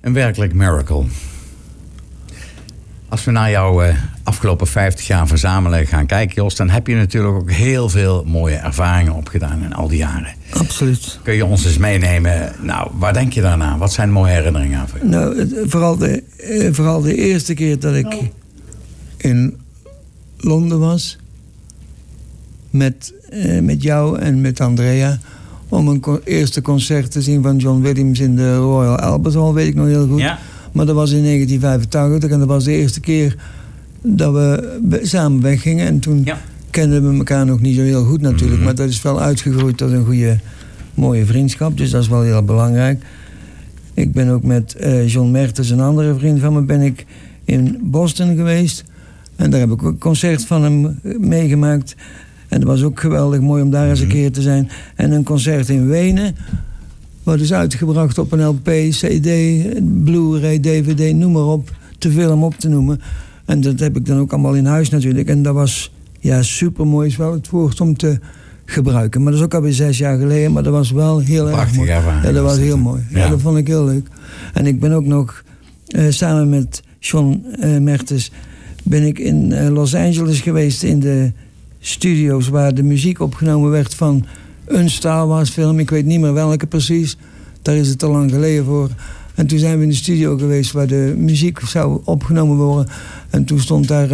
Een werkelijk miracle. Als we naar jouw afgelopen 50 jaar verzamelen gaan kijken, Jos, dan heb je natuurlijk ook heel veel mooie ervaringen opgedaan in al die jaren. Absoluut. Kun je ons eens meenemen? Nou, waar denk je daarna? Wat zijn mooie herinneringen aan? Nou, vooral de eerste keer dat ik in Londen was met jou en met Andrea om een eerste concert te zien van John Williams in de Royal Albert Hall, weet ik nog heel goed. Ja. Maar dat was in 1985 en dat was de eerste keer dat we samen weggingen. En toen kenden we elkaar nog niet zo heel goed natuurlijk. Mm-hmm. Maar dat is wel uitgegroeid tot een goede, mooie vriendschap. Dus dat is wel heel belangrijk. Ik ben ook met John Mertens, een andere vriend van me, ben ik in Boston geweest. En daar heb ik ook een concert van hem meegemaakt. En dat was ook geweldig mooi om daar eens een keer te zijn. En een concert in Wenen. Wat is uitgebracht op een LP, CD, Blu-ray, DVD, noem maar op. Te veel om op te noemen. En dat heb ik dan ook allemaal in huis natuurlijk. En dat was supermooi, is wel het woord om te gebruiken. Maar dat is ook alweer 6 jaar geleden. Maar dat was wel heel erg mooi. Ja, dat was heel mooi. Ja, dat vond ik heel leuk. En ik ben ook nog samen met John Mertens ben ik in Los Angeles geweest in de studio's waar de muziek opgenomen werd van een Star Wars film. Ik weet niet meer welke precies. Daar is het te lang geleden voor. En toen zijn we in de studio geweest waar de muziek zou opgenomen worden. En toen stond daar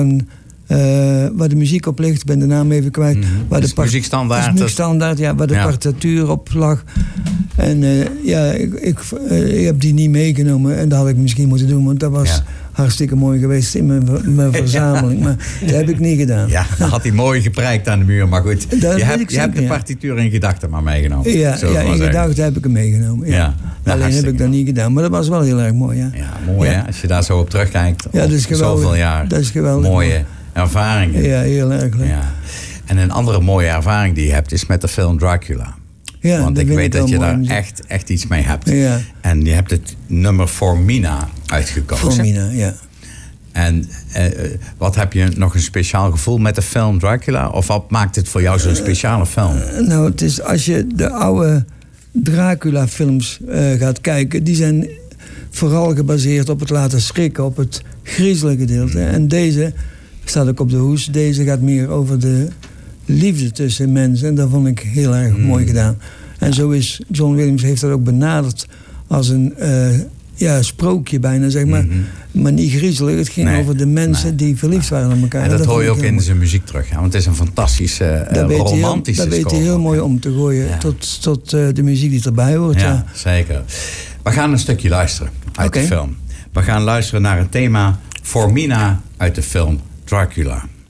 waar de muziek op ligt, ik ben de naam even kwijt. Mm-hmm. Waar de muziekstandaard. Muziekstandaard, ja, waar de partituur op lag. En ik heb die niet meegenomen. En dat had ik misschien moeten doen, want dat was hartstikke mooi geweest in mijn verzameling. Maar dat heb ik niet gedaan. Ja, dat had hij mooi geprijkt aan de muur. Maar goed, je hebt de partituur in gedachten maar meegenomen. Ja, in gedachten heb ik hem meegenomen. Ja. Alleen heb ik dat niet gedaan. Maar dat was wel heel erg mooi. Ja, mooi hè, als je daar zo op terugkijkt. Ja, dat is geweldig. Zoveel jaar. Dat is geweldig. Mooie ervaringen. Ja, heel erg leuk. Ja. En een andere mooie ervaring die je hebt is met de film Dracula. Ja, want ik weet dat je daar echt iets mee hebt. Ja. En je hebt het nummer For Mina uitgekozen. For Mina, ja. En wat heb je nog een speciaal gevoel met de film Dracula? Of wat maakt het voor jou zo'n speciale film? Nou, het is als je de oude Dracula-films gaat kijken, die zijn vooral gebaseerd op het laten schrikken, op het griezelige gedeelte. En deze staat ook op de hoes. Deze gaat meer over de liefde tussen mensen. En dat vond ik heel erg mooi gedaan. En zo is John Williams heeft dat ook benaderd als een sprookje bijna, zeg maar. Mm-hmm. Maar niet griezelig. Het ging over de mensen die verliefd waren op elkaar. En dat hoor je ook in zijn muziek terug. Ja? Want het is een fantastische, romantische score. Dat weet hij heel mooi om te gooien tot de muziek die erbij hoort. Ja, zeker. We gaan een stukje luisteren uit de film. We gaan luisteren naar het thema For Mina uit de film Dracula.